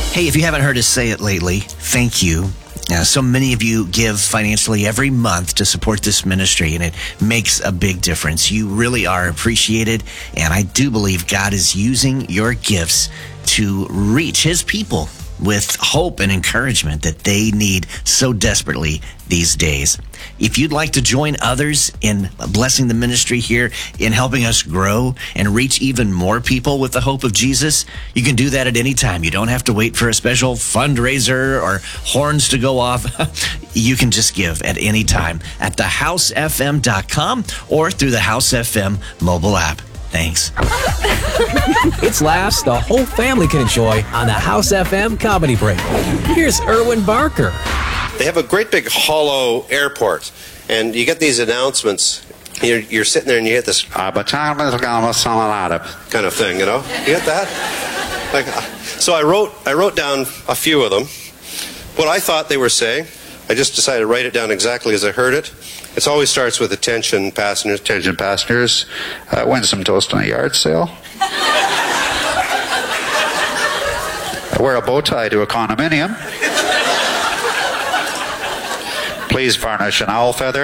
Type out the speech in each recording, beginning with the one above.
Hey, if you haven't heard us say it lately, thank you. So many of you give financially every month to support this ministry, and it makes a big difference. You really are appreciated, and I do believe God is using your gifts to reach his people with hope and encouragement that they need so desperately these days. If you'd like to join others in blessing the ministry here, in helping us grow and reach even more people with the hope of Jesus, you can do that at any time. You don't have to wait for a special fundraiser or horns to go off. You can just give at any time at thehousefm.com or through the House FM mobile app. Thanks. It's laughs the whole family can enjoy on the House FM Comedy Break. Here's Erwin Barker. They have a great big hollow airport, and you get these announcements. You're sitting there and you get this kind of thing, you know? You get that? So I wrote down a few of them. What I thought they were saying, I just decided to write it down exactly as I heard it. It always starts with attention passengers. Attention passengers, win some toast on a yard sale. Wear a bow tie to a condominium. Please varnish an owl feather.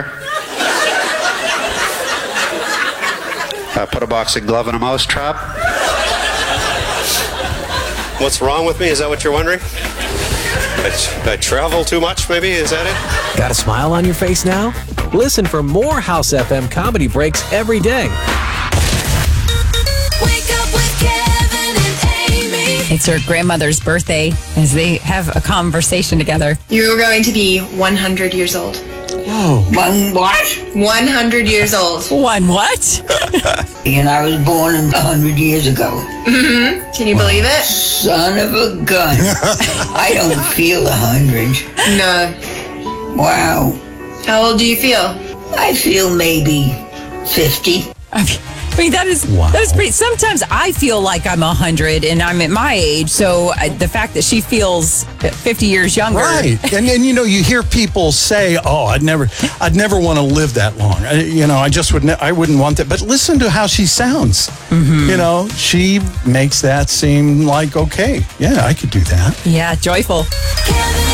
Put a boxing glove in a mouse trap. What's wrong with me? Is that what you're wondering? I travel too much, maybe? Is that it? Got a smile on your face now? Listen for more House FM Comedy Breaks every day. Wake up with Kevin and Amy. It's her grandmother's birthday as they have a conversation together. You're going to be 100 years old. Whoa. One what? 100 years old. One what? And I was born 100 years ago. Mm-hmm. Can you believe it? Son of a gun. I don't feel 100. No. Wow. How old do you feel? I feel maybe 50. I mean, that is pretty. Sometimes I feel like I'm 100 and I'm at my age. So the fact that she feels 50 years younger. Right. And you know, you hear people say, oh, I'd never want to live that long. I wouldn't want that. But listen to how she sounds. Mm-hmm. You know, she makes that seem like, okay, yeah, I could do that. Yeah, joyful. Kevin